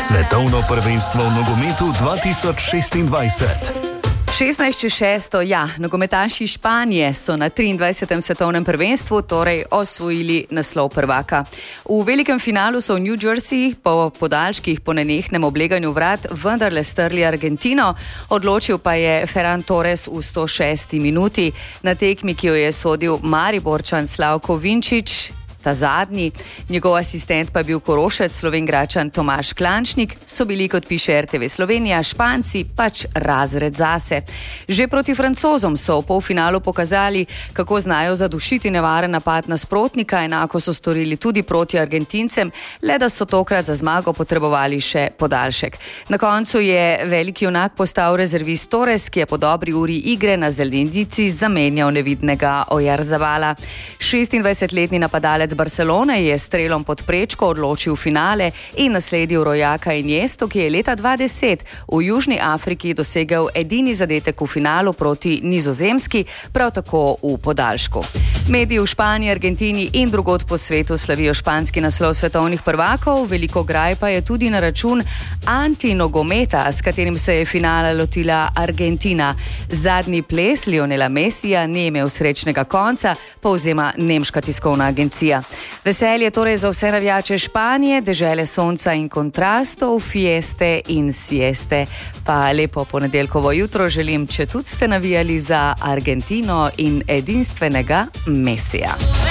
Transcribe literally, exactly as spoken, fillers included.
Svetovno prvenstvo v nogometu dva tisoč šestindvajset. šestnajst čez šest, ja, nogometaši Španije so na triindvajsetem svetovnem prvenstvu torej osvojili naslov prvaka. V velikem finalu so v New Jersey po podaljških po nenehnem obleganju vrat vendarle strli Argentino, odločil pa je Ferran Torres v sto šesti minuti. Na tekmi, ki jo je sodil Mariborčan Slavko Vinčić, ta zadnji, njegov asistent pa je bil Korošec, Slovenjgračan Tomaž Klančnik, so bili, kot piše R T V Slovenija, Španci pač razred zase. Že proti Francozom so v polfinalu pokazali, kako znajo zadušiti nevaren napad nasprotnika, enako so storili tudi proti Argentincem, le da so tokrat za zmago potrebovali še podaljšek. Na koncu je veliki junak postal rezervist Torres, ki je po dobri uri igre na zelenici zamenjal nevidnega Oyarzabala. šestindvajsetletni napadalec Barcelone je strelom pod prečko odločil finale in nasledil rojaka Iniesto, ki je leta dva tisoč deset v Južni Afriki dosegel edini zadetek v finalu proti Nizozemski, prav tako v podaljšku. Mediji v Španiji, Argentini in drugod po svetu slavijo španski naslov svetovnih prvakov, veliko graj pa je tudi na račun antinogometa, s katerim se je finala lotila Argentina. Zadnji ples Lionela Messija ni imel srečnega konca, povzema nemška tiskovna agencija. Veselje torej za vse navijače Španije, dežele sonca in kontrastov, fieste in sieste. Pa lepo ponedeljkovo jutro želim, če tudi ste navijali za Argentino in edinstvenega Messija.